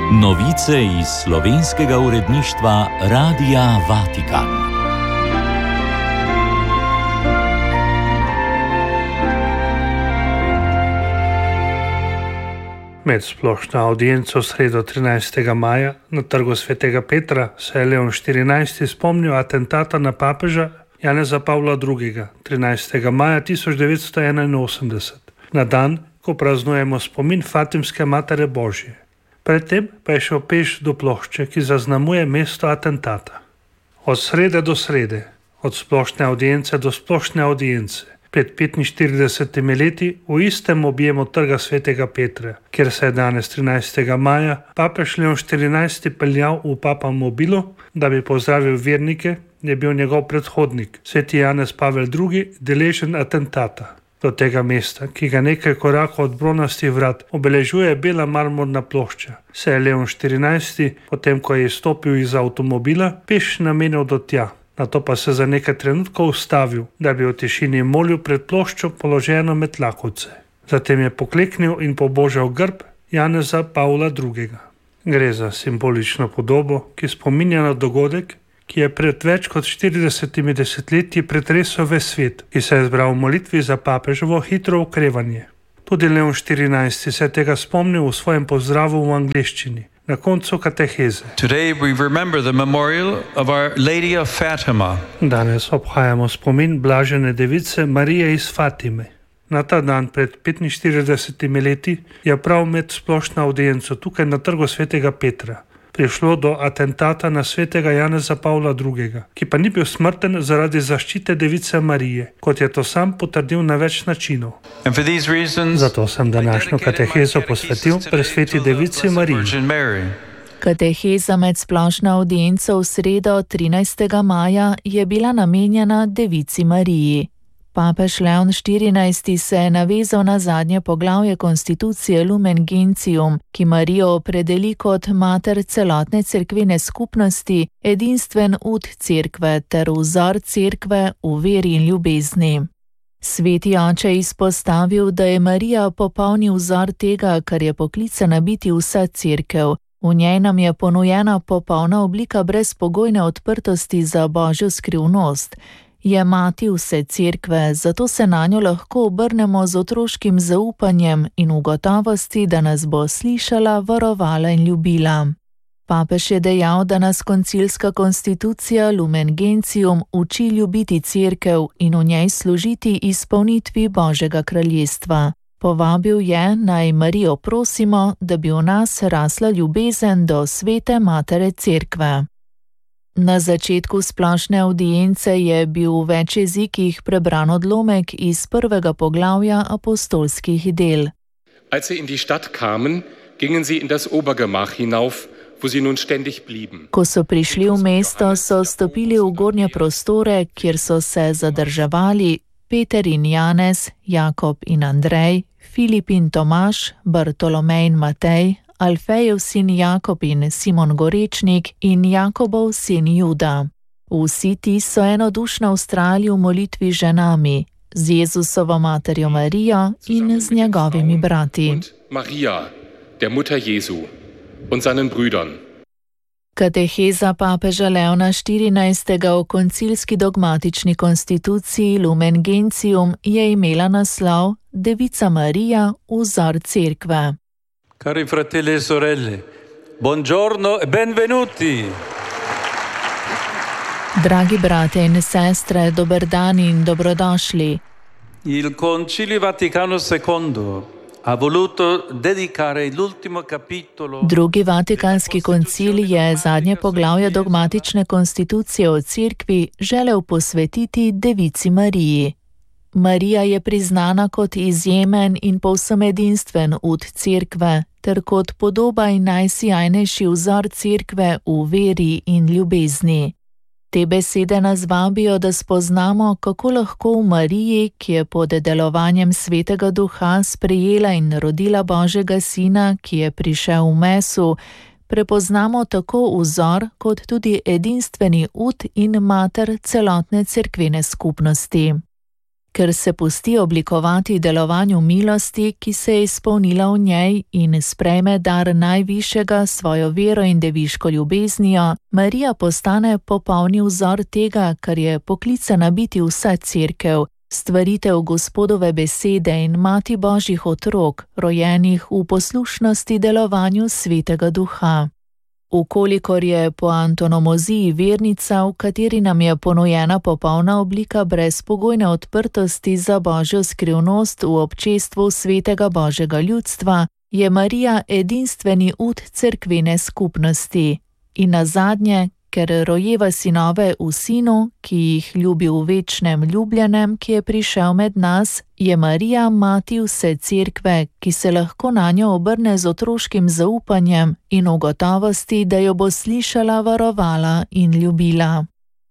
Novice iz slovenskega uredništva Radia Vatikan. Med splošno avdienco sredo 13. maja na trgu svetega Petra se je Leon XIV spomnil atentata na papeža Janeza Pavla II. 13. maja 1981, na dan, ko praznujemo spomin Fatimske Matere Božje. Predtem pa je šel peš do plošče, ki zaznamuje mesto atentata. Od srede do srede, od splošne avdience do splošne audience, pred 45 leti v istem objemu trga svetega Petra, kjer se je danes 13. maja papež Leon XIV peljal v papamobilu, da bi pozdravil vernike, je bil njegov predhodnik, sveti Janez Pavel II, deležen atentata. Do tega mesta, ki ga nekaj korakov od bronastih vrat obeležuje bela marmorna plošča, se je Leon XIV, potem ko je izstopil iz avtomobila, peš namenil do tja. Nato pa se za nekaj trenutkov ustavil, da bi v tišini molil pred ploščo položeno med lakovce. Zatem je pokleknil in pobožal grb Janeza Pavla II. Gre za simbolično podobo, ki spominja na dogodek, ki je pred več kot 40 desetletji pretresel ves svet, ki se je zbral v molitvi za papeževo hitro okrevanje. Tudi Leon XIV se je tega spomnil v svojem pozdravu v angleščini, na koncu kateheze. Today we remember the memorial of Our Lady of Fatima. Danes obhajamo spomin blažene device Marije iz Fatime. Na ta dan pred 45 leti je prav med splošno avdienco tukaj na trgu svetega Petra prišlo do atentata na svetega Janeza Pavla II., ki pa ni bil smrten zaradi zaščite device Marije, kot je to sam potrdil na več načinov. Zato sem današnjo katehezo posvetil presveti devici Mariji. Kateheza med splošno avdienco v sredo 13. maja je bila namenjena devici Mariji. Papež Leon XIV se je navezal na zadnje poglavje konstitucije Lumen Gentium, ki Marijo opredeli kot mater celotne cerkvene skupnosti, edinstven ud cerkve ter vzor cerkve v veri in ljubezni. Sveti oče izpostavil, da je Marija popolni vzor tega, kar je poklicana biti vsa cerkev. V njej nam je ponujena popolna oblika brezpogojne odprtosti za Božjo skrivnost. Je mati vse cerkve, zato se na njo lahko obrnemo z otroškim zaupanjem in v gotovosti, da nas bo slišala, varovala in ljubila. Papež je dejal, da nas koncilska konstitucija Lumen Gentium uči ljubiti cerkev in v njej služiti izpolnitvi Božjega kraljestva. Povabil je, naj Marijo prosimo, da bi v nas rasla ljubezen do svete matere cerkve. Na začetku splošne avdience je bil v več jezikih prebran odlomek iz prvega poglavja apostolskih del. Als sie in die Stadt kamen, gingen sie in das Obergemach hinauf, wo sie nun ständig blieben. Ko so prišli v mesto, so stopili v gornje prostore, kjer so se zadrževali Peter in Janez, Jakob in Andrej, Filip in Tomaž, Bartolomej in Matej, Alfejev sin Jakob in Simon Gorečnik in Jakobov sin Juda. Vsi ti so enodušno vztrajali v molitvi ženami, z Jezusovo materjo Marijo in z njegovimi brati. Maria, der Mutter Jesu, und seinen Brüdern. Kateheza papeža Leona XIV. O koncilski dogmatični konstituciji Lumen Gentium je imela naslov Devica Marija, vzor cerkve. Cari fratelli e sorelle, buongiorno e benvenuti. Dragi brate in sestre, dober dan in dobrodošli. Il Concilio Vaticano II ha voluto dedicare l'ultimo capitolo. Drugi vatikanski koncil je zadnje poglavje dogmatične konstitucije o cerkvi želel posvetiti devici Mariji. Marija je priznana kot izjemen in povsem edinstven ud cerkve, ter kot podoba in najsijajnejši vzor cerkve v veri in ljubezni. Te besede nas vabijo, da spoznamo, kako lahko v Mariji, ki je pod delovanjem Svetega Duha sprejela in rodila Božjega Sina, ki je prišel v mesu, prepoznamo tako vzor kot tudi edinstveni ud in mater celotne cerkvene skupnosti. ker se pusti oblikovati delovanju milosti, ki se je izpolnila v njej in sprejme dar najvišjega svojo vero in deviško ljubeznijo, Marija postane popolni vzor tega, kar je poklicana biti vsa cerkev, stvaritev Gospodove besede in mati Božjih otrok, rojenih v poslušnosti delovanju Svetega Duha. Ukolikor je po antonomoziji vernica, v kateri nam je ponujena popolna oblika brezpogojne odprtosti za Božjo skrivnost v občestvu svetega Božjega ljudstva, je Marija edinstveni ud cerkvene skupnosti. In nazadnje, ker rojeva sinove v Sinu, ki jih ljubi v večnem ljubljenem, ki je prišel med nas, je Marija mati vse cerkve, ki se lahko nanjo obrne z otroškim zaupanjem in v gotovosti, da jo bo slišala, varovala in ljubila.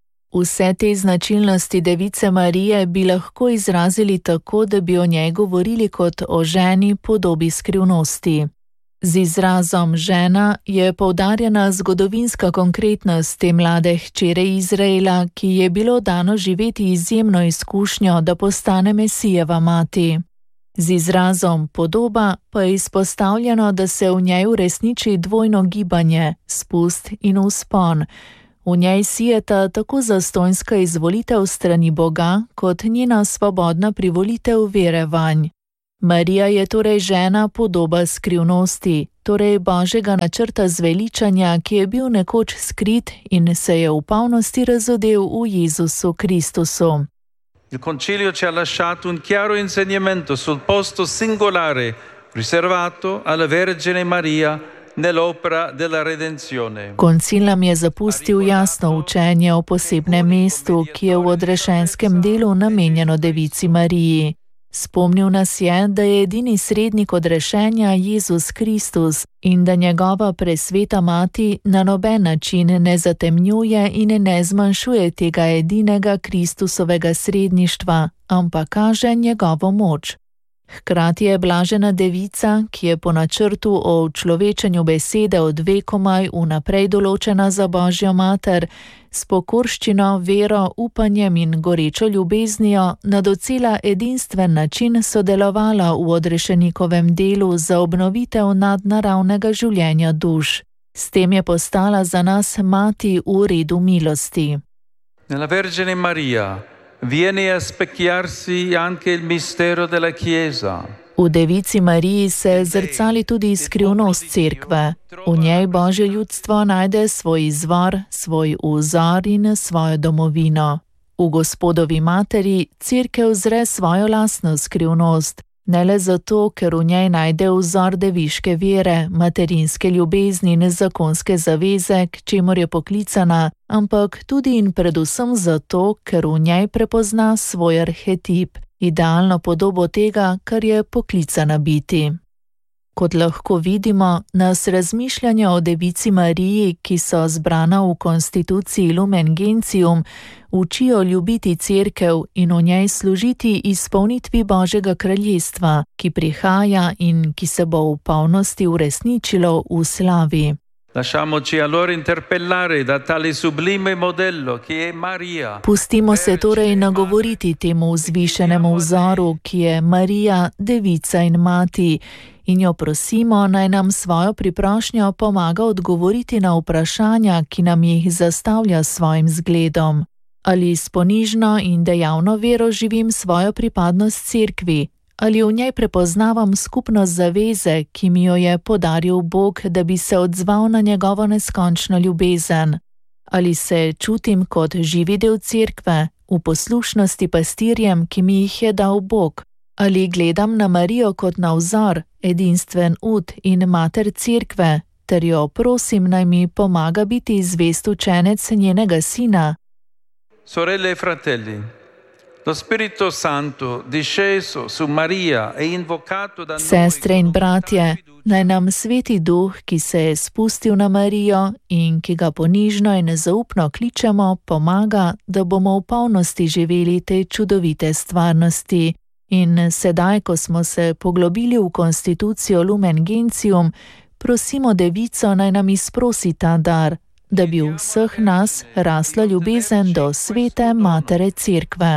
Vse te značilnosti Device Marije bi lahko izrazili tako, da bi o njej govorili kot o ženi podobi skrivnosti. Z izrazom žena je poudarjena zgodovinska konkretnost te mlade hčere Izraela, ki je bilo dano živeti izjemno izkušnjo, da postane Mesijeva mati. Z izrazom podoba pa je izpostavljeno, da se v njej uresniči dvojno gibanje, spust in vzpon. V njej sijeta tako zastonjska izvolitev strani Boga, kot njena svobodna privolitev vere vanj. Marija je torej žena podoba skrivnosti, torej Božjega načrta zveličanja, ki je bil nekoč skrit in se je v polnosti razodel v Jezusu Kristusu. Il Concilio ci ha lasciato un chiaro insegnamento sul posto singolare riservato alla Vergine Maria nell'opera della redenzione. Koncil nam je zapustil jasno učenje o posebnem mestu, ki je v odrešenskem delu namenjeno Devici Mariji. Spomnil nas je, da je edini srednik odrešenja Jezus Kristus in da njegova presveta mati na noben način ne zatemnjuje in ne zmanjšuje tega edinega Kristusovega sredništva, ampak kaže njegovo moč. Hkrati je blažena devica, ki je po načrtu o učlovečenju besede od vekomaj vnaprej določena za Božjo mater, s pokorščino, vero, upanjem in gorečo ljubeznijo na docela edinstven način sodelovala v odrešenikovem delu za obnovitev nadnaravnega življenja duš. S tem je postala za nas mati v redu milosti. Nella Vergine Maria viene a specchiarsi anche il mistero della Chiesa. V Devici Mariji se zrcali tudi skrivnost cerkve. V njej Božje ljudstvo najde svoj izvor, svoj vzor in svojo domovino. V Gospodovi materi cerkev zre svojo lastno skrivnost, ne le zato, ker v njej najde vzor deviške vere, materinske ljubezni in zakonske zaveze, k čemur je poklicana, ampak tudi in predvsem zato, ker v njej prepozna svoj arhetip, idealno podobo tega, kar je poklicana biti. Kot lahko vidimo, nas razmišljanja o Devici Mariji, ki so zbrana v konstituciji Lumen Gentium, učijo ljubiti cerkev in v njej služiti izpolnitvi Božjega kraljestva, ki prihaja in ki se bo v polnosti uresničilo v slavi. Lasciamoci allora interpellare da tale sublime modello che è Maria. Pustimo se torej nagovoriti temu vzvišenemu vzoru, ki je Marija, devica in mati, in jo prosimo, naj nam svojo priprošnjo pomaga odgovoriti na vprašanja, ki nam jih zastavlja s svojim zgledom. Ali s ponižno in dejavno vero živim svojo pripadnost cerkvi? Ali v njej prepoznavam skupnost zaveze, ki mi jo je podaril Bog, da bi se odzval na njegovo neskončno ljubezen? Ali se čutim kot živi del cerkve, v poslušnosti pastirjem, ki mi jih je dal Bog? Ali gledam na Marijo kot na vzor, edinstven ud in mater cerkve, ter jo prosim, naj mi pomaga biti zvest učenec njenega sina? Sorelle e fratelli, lo Spirito Santo disceso su Maria e invocato da noi. Sestre in bratje, naj nam Sveti Duh, ki se je spustil na Marijo in ki ga ponižno in zaupno kličemo, pomaga, da bomo v polnosti živeli te čudovite stvarnosti. In sedaj, ko smo se poglobili v konstitucijo Lumen Gentium, prosimo Devico, naj nam izprosi ta dar, da bi v vseh nas rasla ljubezen do svete matere cerkve.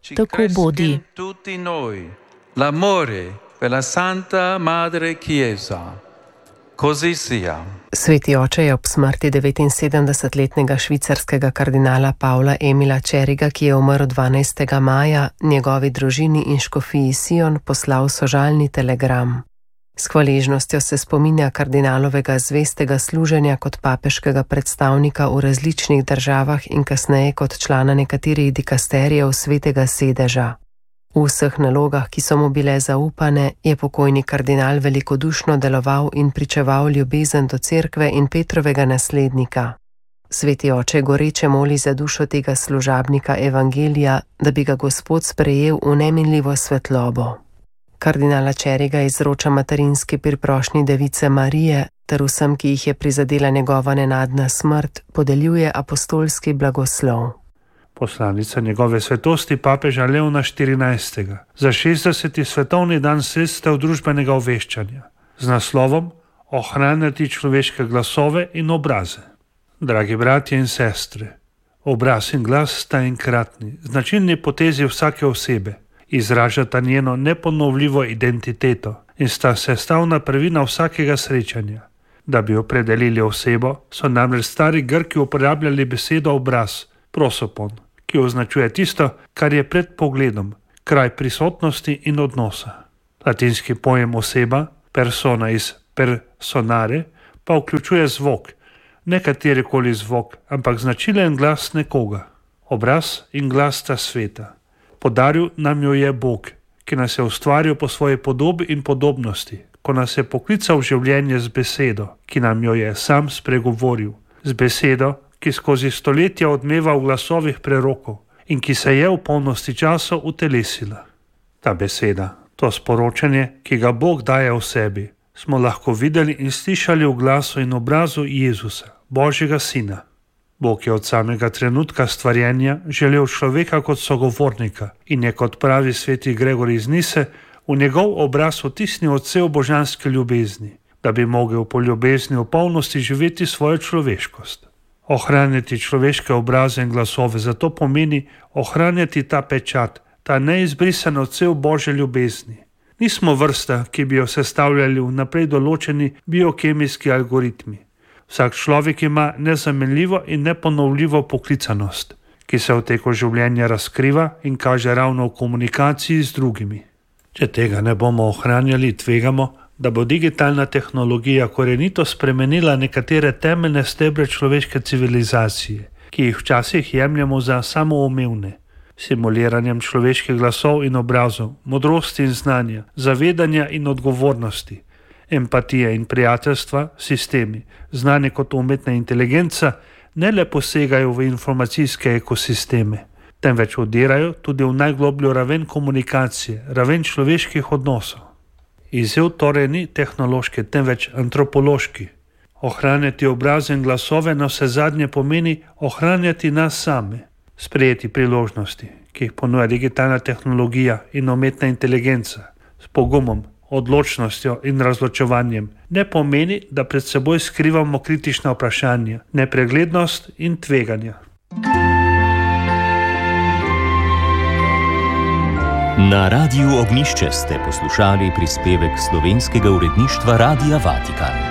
tako bodi. L'amore per la Santa Madre Chiesa. Così sia. Sveti oče je ob smrti 79-letnega švicarskega kardinala Pavla Emila Čeriga, ki je umrl 12. maja, njegovi družini in škofiji Sion poslal sožalni telegram. S hvaležnostjo se spominja kardinalovega zvestega služenja kot papeškega predstavnika v različnih državah in kasneje kot člana nekaterih dikasterijev Svetega sedeža. V vseh nalogah, ki so mu bile zaupane, je pokojni kardinal velikodušno deloval in pričeval ljubezen do cerkve in Petrovega naslednika. Sveti oče goreče moli za dušo tega služabnika evangelija, da bi ga Gospod sprejel v neminljivo svetlobo. Kardinala Čeriga izroča materinski priprošnji Device Marije, ter vsem, ki jih je prizadela njegova nenadna smrt, podeljuje apostolski blagoslov. Poslanica njegove svetosti papeža Leona XIV. Za 60. svetovni dan sredstev družbenega obveščanja z naslovom Ohranjati človeške glasove in obraze. Dragi bratje in sestre, obraz in glas sta enkratni, značilni potezi vsake osebe, izražata njeno neponovljivo identiteto in sta sestavna prvina vsakega srečanja. Da bi opredelili osebo, so namreč stari Grki uporabljali besedo obraz, prosopon, ki označuje tisto, kar je pred pogledom, kraj prisotnosti in odnosa. Latinski pojem oseba, persona iz personare, pa vključuje zvok, ne katerikoli zvok, ampak značilen glas nekoga. Obraz in glas sta sveta. Podaril nam jo je Bog, ki nas je ustvaril po svoji podobi in podobnosti, ko nas je poklical v življenje z besedo, ki nam jo je sam spregovoril, z besedo, ki skozi stoletja odmeva v glasovih prerokov in ki se je v polnosti časov utelesila. Ta beseda, to sporočanje, ki ga Bog daje v sebi, smo lahko videli in slišali v glasu in obrazu Jezusa, Božjega Sina. Bog je od samega trenutka stvarjenja želel človeka kot sogovornika in je kot pravi sveti Gregor iz Nise v njegov obraz vtisnil odsev božanske ljubezni, da bi mogel po ljubezni v polnosti živeti svojo človeškost. Ohranjati človeške obraze in glasove zato pomeni ohranjati ta pečat, ta neizbrisan odsev Božje ljubezni. Nismo vrsta, ki bi jo sestavljali vnaprej določeni biokemijski algoritmi. Vsak človek ima nezamenljivo in neponovljivo poklicanost, ki se v teku življenja razkriva in kaže ravno v komunikaciji z drugimi. Če tega ne bomo ohranjali, tvegamo, da bo digitalna tehnologija korenito spremenila nekatere temeljne stebre človeške civilizacije, ki jih včasih jemljemo za samoumevne. Simuliranjem človeških glasov in obrazov, modrosti in znanja, zavedanja in odgovornosti, empatije in prijateljstva, sistemi, znani kot umetna inteligenca, ne le posegajo v informacijske ekosisteme, temveč vdirajo tudi v najglobljo raven komunikacije, raven človeških odnosov. Izziv torej ni tehnološki, temveč antropološki. Ohranjati obraze in glasove navsezadnje pomeni ohranjati nas same, sprejeti priložnosti, ki jih ponuja digitalna tehnologija in umetna inteligenca, s pogumom, odločnostjo in razločevanjem, ne pomeni, da pred seboj skrivamo kritična vprašanja, nepreglednost in tveganja. Na Radiu Ognjišče ste poslušali prispevek slovenskega uredništva Radia Vatikan.